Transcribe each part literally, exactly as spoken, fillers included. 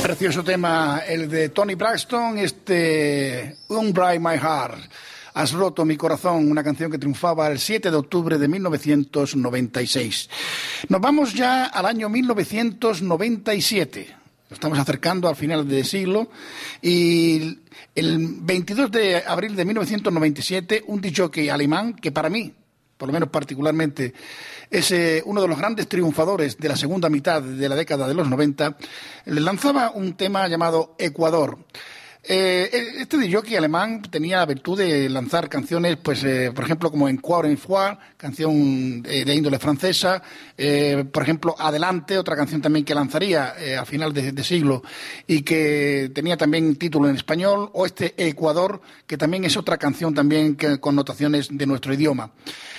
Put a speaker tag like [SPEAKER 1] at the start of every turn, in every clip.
[SPEAKER 1] Precioso tema, el de Toni Braxton, este Unbreak My Heart. Has roto mi corazón, una canción que triunfaba el siete de octubre de mil novecientos noventa y seis. Nos vamos ya al año mil novecientos noventa y siete. Nos estamos acercando al final del siglo y el veintidós de abril de mil novecientos noventa y siete un disc-jockey alemán que para mí, por lo menos particularmente, es eh, uno de los grandes triunfadores de la segunda mitad de la década de los noventa, le lanzaba un tema llamado Ecuador. Eh, este disc-jockey alemán tenía la virtud de lanzar canciones, pues, eh, por ejemplo, como Encore une fois, canción eh, de índole francesa, eh, por ejemplo, Adelante, otra canción también que lanzaría eh, a final de, de siglo y que tenía también título en español, o este Ecuador, que también es otra canción también que, con notaciones de nuestro idioma.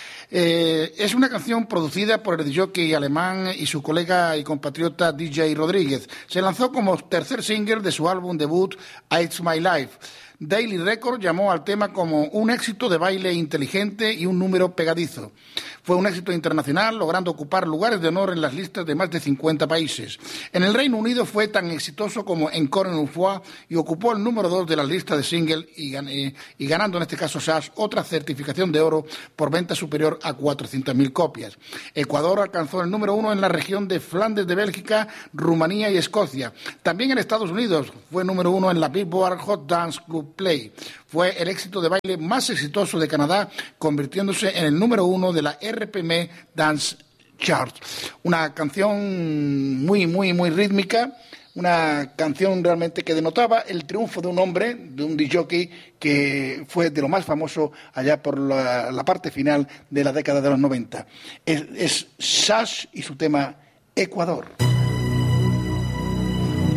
[SPEAKER 1] Eh, es una canción producida por el jockey alemán y su colega y compatriota D J Rodríguez. Se lanzó como tercer single de su álbum debut It's My Life. Daily Record llamó al tema como un éxito de baile inteligente y un número pegadizo. Fue un éxito internacional, logrando ocupar lugares de honor en las listas de más de cincuenta países. En el Reino Unido fue tan exitoso como Encore une fois y ocupó el número dos de la lista de single y, eh, y ganando en este caso Sash otra certificación de oro por venta superior a cuatrocientas mil copias. Ecuador alcanzó el número uno en la región de Flandes de Bélgica, Rumanía y Escocia. También en Estados Unidos fue número uno en la Billboard Hot Dance Club Play. Fue el éxito de baile más exitoso de Canadá, convirtiéndose en el número uno de la R P M Dance Chart. Una canción muy, muy, muy rítmica, una canción realmente que denotaba el triunfo de un hombre, de un disc jockey que fue de lo más famoso allá por la, la parte final de la década de los noventa. Es, es Sash y su tema Ecuador.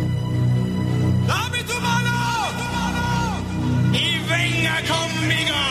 [SPEAKER 2] Dame tu mano y venga conmigo.